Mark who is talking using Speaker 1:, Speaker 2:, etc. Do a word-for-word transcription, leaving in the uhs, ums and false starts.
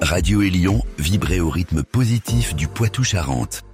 Speaker 1: Radio Élion, vibrez au rythme positif du Poitou-Charentes.